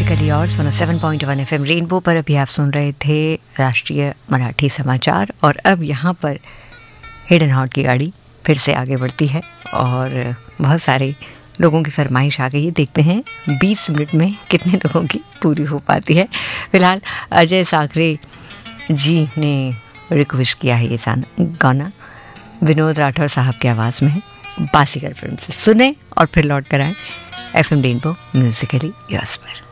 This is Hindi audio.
म्यूजिकली और 107.1 FM रेनबो पर अभी आप सुन रहे थे राष्ट्रीय मराठी समाचार। और अब यहाँ पर हिडन हॉट की गाड़ी फिर से आगे बढ़ती है और बहुत सारे लोगों की फरमाइश आ गई है। देखते हैं 20 मिनट में कितने लोगों की पूरी हो पाती है। फिलहाल अजय साखरे जी ने रिक्वेस्ट किया है ये गाना, विनोद राठौर साहब की आवाज़ में है। बासीगर फिल्म से सुने और फिर लौट कर आए FM रेनबो म्यूजिकली योर्स पर।